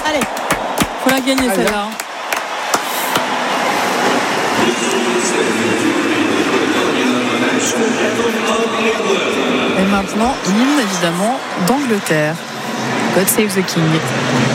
Allez, faut la gagner celle-là. Et maintenant, l'hymne évidemment d'Angleterre. God Save the King.